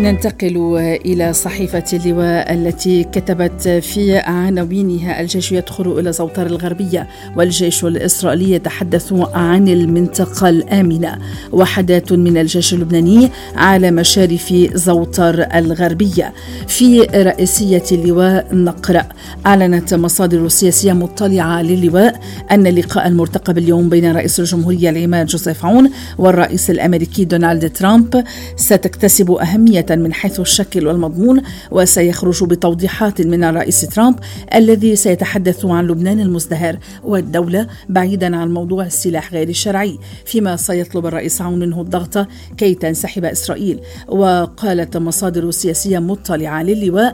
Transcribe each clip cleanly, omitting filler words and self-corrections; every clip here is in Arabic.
ننتقل إلى صحيفة اللواء التي كتبت في عناوينها: الجيش يدخل إلى زوطر الغربية والجيش الإسرائيلي يتحدث عن المنطقة الآمنة. وحدات من الجيش اللبناني على مشارف زوطر الغربية. في رئيسية اللواء نقرأ: أعلنت مصادر سياسية مطلعة للواء أن اللقاء المرتقب اليوم بين رئيس الجمهورية العماد جوزيف عون والرئيس الأمريكي دونالد ترامب ستكتسب أهمية من حيث الشكل والمضمون، وسيخرج بتوضيحات من الرئيس ترامب الذي سيتحدث عن لبنان المزدهر والدولة بعيدا عن موضوع السلاح غير الشرعي، فيما سيطلب الرئيس عون منه الضغط كي تنسحب إسرائيل. وقالت مصادر سياسية مطلعة للواء: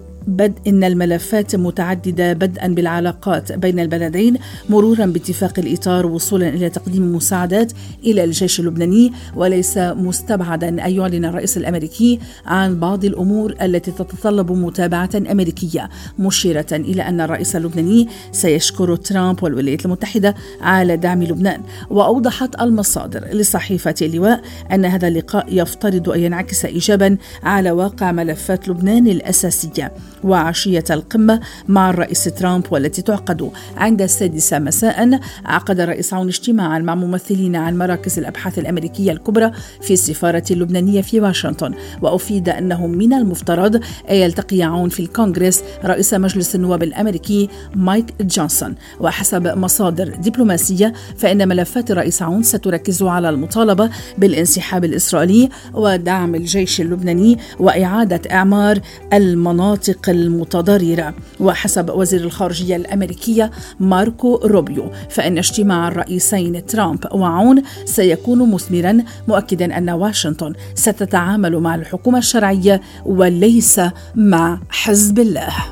إن الملفات متعددة، بدءا بالعلاقات بين البلدين مرورا باتفاق الإطار وصولا إلى تقديم مساعدات إلى الجيش اللبناني، وليس مستبعدا أن يعلن الرئيس الأمريكي عن بعض الأمور التي تتطلب متابعة أمريكية، مشيرة إلى أن الرئيس اللبناني سيشكر ترامب والولايات المتحدة على دعم لبنان. وأوضحت المصادر لصحيفة اللواء أن هذا اللقاء يفترض أن ينعكس إيجابا على واقع ملفات لبنان الأساسية. وعشية القمة مع الرئيس ترامب والتي تعقد عند 6 مساء، عقد الرئيس عون اجتماعا مع ممثلين عن مراكز الأبحاث الأمريكية الكبرى في السفارة اللبنانية في واشنطن. وأفيد أنه من المفترض أن يلتقي عون في الكونغرس رئيس مجلس النواب الأمريكي مايك جونسون. وحسب مصادر دبلوماسية فإن ملفات الرئيس عون ستركز على المطالبة بالانسحاب الإسرائيلي ودعم الجيش اللبناني وإعادة إعمار المناطق المتضررة. وحسب وزير الخارجية الأمريكية ماركو روبيو فإن اجتماع الرئيسين ترامب وعون سيكون مثمرا، مؤكدا أن واشنطن ستتعامل مع الحكومة الشرعية وليس مع حزب الله.